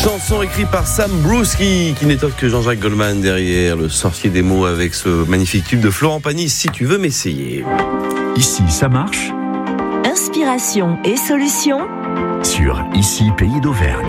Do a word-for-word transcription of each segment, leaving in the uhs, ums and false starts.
Chanson écrite par Sam Brewski, qui n'est autre que Jean-Jacques Goldman derrière le sorcier des mots avec ce magnifique tube de Florent Pagny, Si tu veux m'essayer. Ici, ça marche. Inspiration et solutions Sur Ici, Pays d'Auvergne.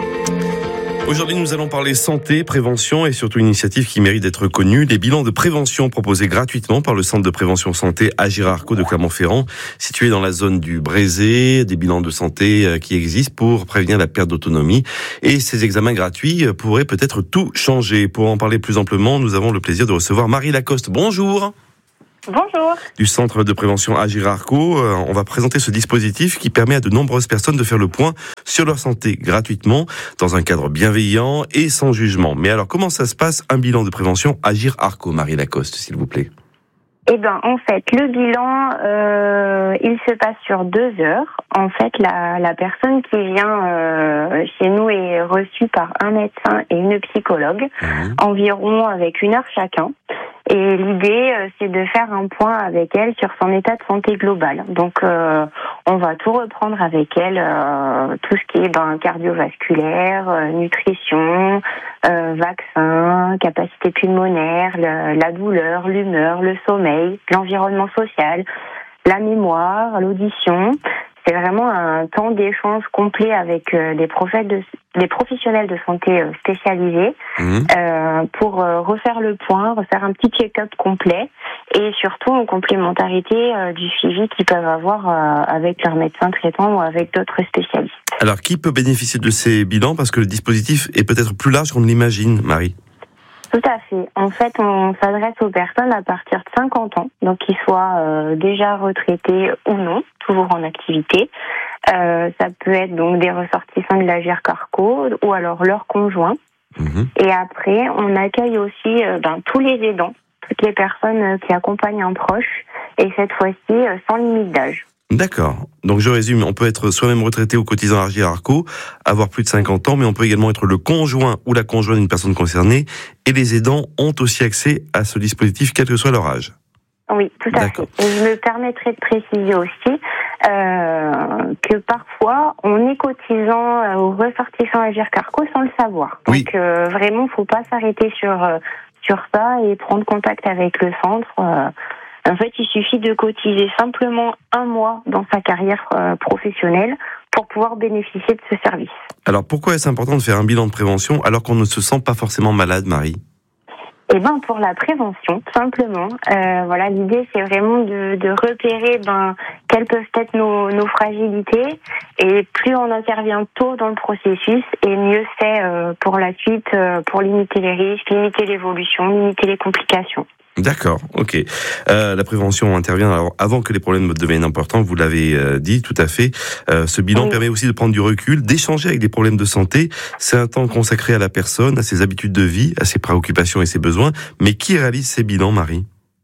Aujourd'hui, nous allons parler santé, prévention et surtout une initiative qui mérite d'être connue. Les bilans de prévention proposés gratuitement par le Centre de prévention santé Agirc-Arrco de Clermont-Ferrand, situé dans la zone du Brézé. Des bilans de santé qui existent pour prévenir la perte d'autonomie. Et ces examens gratuits pourraient peut-être tout changer. Pour en parler plus amplement, nous avons le plaisir de recevoir Marie Lacoste. Bonjour. Bonjour. Du centre de prévention Agirc-Arrco, on va présenter ce dispositif qui permet à de nombreuses personnes de faire le point sur leur santé gratuitement, dans un cadre bienveillant et sans jugement. Mais alors, comment ça se passe, un bilan de prévention Agirc-Arrco, Marie Lacoste, s'il vous plaît? Eh ben, en fait, le bilan, euh, il se passe sur deux heures. En fait, la, la personne qui vient euh, chez nous est reçue par un médecin et une psychologue, mmh. environ avec une heure chacun. Et l'idée, euh, c'est de faire un point avec elle sur son état de santé global. Donc, euh, on va tout reprendre avec elle, euh, tout ce qui est ben, cardiovasculaire, euh, nutrition, euh, vaccin, capacité pulmonaire, le, la douleur, l'humeur, le sommeil, l'environnement social, la mémoire, l'audition. C'est vraiment un temps d'échange complet avec euh, des, de, des professionnels de santé euh, spécialisés mmh. euh, pour euh, refaire le point, refaire un petit check-up complet et surtout en complémentarité euh, du suivi qu'ils peuvent avoir euh, avec leur médecin traitant ou avec d'autres spécialistes. Alors, qui peut bénéficier de ces bilans? Parce que le dispositif est peut-être plus large qu'on ne l'imagine, Marie. Tout à fait. En fait, on s'adresse aux personnes à partir de cinquante ans, donc qu'ils soient euh, déjà retraités ou non, toujours en activité. Euh, ça peut être donc des ressortissants de l'Agirc-Arrco ou alors leurs conjoints. Mmh. Et après, on accueille aussi euh, ben, tous les aidants, toutes les personnes euh, qui accompagnent un proche, et cette fois-ci euh, sans limite d'âge. D'accord. Donc je résume, on peut être soi-même retraité ou cotisant à Agirc-Arrco, avoir plus de cinquante ans, mais on peut également être le conjoint ou la conjointe d'une personne concernée, et les aidants ont aussi accès à ce dispositif, quel que soit leur âge. Oui, tout à D'accord. fait. Et je me permettrai de préciser aussi euh, que parfois, on est cotisant euh, ou ressortissant à Agirc-Arrco sans le savoir. Oui. Donc euh, vraiment, il ne faut pas s'arrêter sur, euh, sur ça et prendre contact avec le centre. Euh, En fait, il suffit de cotiser simplement un mois dans sa carrière euh, professionnelle pour pouvoir bénéficier de ce service. Alors, pourquoi est-ce important de faire un bilan de prévention alors qu'on ne se sent pas forcément malade, Marie ? Eh ben, pour la prévention, simplement. Euh, voilà, l'idée, c'est vraiment de, de repérer ben, quelles peuvent être nos, nos fragilités. Et plus on intervient tôt dans le processus, et mieux c'est euh, pour la suite, euh, pour limiter les risques, limiter l'évolution, limiter les complications. D'accord, ok. Euh, la prévention intervient alors avant que les problèmes deviennent importants, vous l'avez euh, dit tout à fait. Euh, ce bilan oui. permet aussi de prendre du recul, d'échanger avec des problèmes de santé. C'est un temps consacré à la personne, à ses habitudes de vie, à ses préoccupations et ses besoins. Mais qui réalise ces bilans, Marie ?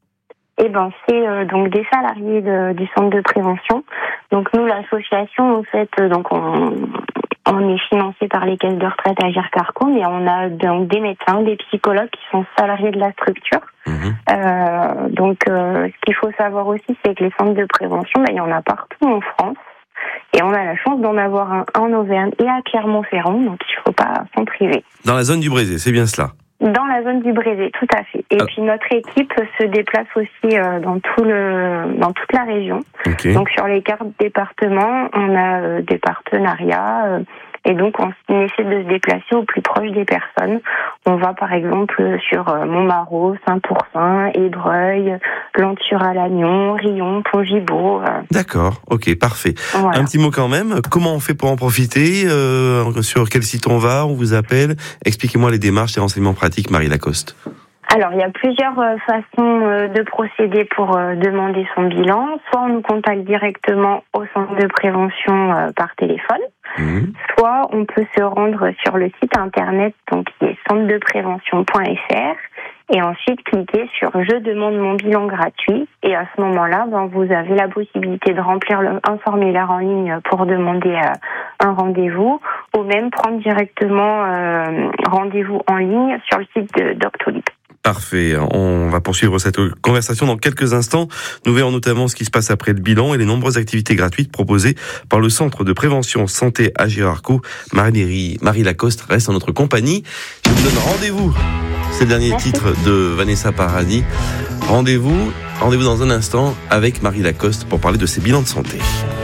Eh ben, c'est euh, donc des salariés de, du centre de prévention. Donc nous, l'association, en fait, euh, donc on, on est financé par les caisses de retraite à Agirc-Arrco, mais on a donc des médecins, des psychologues qui sont salariés de la structure. Mmh. Euh, donc, euh, ce qu'il faut savoir aussi, c'est que les centres de prévention, ben, il y en a partout en France. Et on a la chance d'en avoir un en Auvergne et à Clermont-Ferrand, donc il ne faut pas s'en priver. Dans la zone du Brézé, c'est bien cela ? Dans la zone du Brézé, tout à fait. Et ah. puis notre équipe se déplace aussi euh, dans tout le dans toute la région. Okay. Donc sur les cartes départements, on a euh, des partenariats euh, et donc on essaie de se déplacer au plus proche des personnes. On va par exemple sur euh, Montmarault, Saint-Pourçain, Ébreuil, Lanture-à-Lannion, Rion, Pont-Gibaud. Euh. D'accord, ok, parfait. Voilà. Un petit mot quand même. Comment on fait pour en profiter ? euh, Sur quel site on va ? On vous appelle ? Expliquez-moi les démarches et renseignements pratiques, Marie Lacoste. Alors, il y a plusieurs euh, façons euh, de procéder pour euh, demander son bilan. Soit on nous contacte directement au centre de prévention euh, par téléphone, mmh. soit on peut se rendre sur le site internet donc qui est centre de prévention point f r et ensuite cliquer sur « Je demande mon bilan gratuit » et à ce moment-là, ben, vous avez la possibilité de remplir le, un formulaire en ligne pour demander euh, un rendez-vous ou même prendre directement euh, rendez-vous en ligne sur le site de Doctolib. Parfait. On va poursuivre cette conversation dans quelques instants. Nous verrons notamment ce qui se passe après le bilan et les nombreuses activités gratuites proposées par le Centre de prévention santé Agirc-Arcco. Marie, Marie Lacoste reste en notre compagnie. Je vous donne rendez-vous. C'est le dernier Merci. titre de Vanessa Paradis. Rendez-vous, rendez-vous dans un instant avec Marie Lacoste pour parler de ses bilans de santé.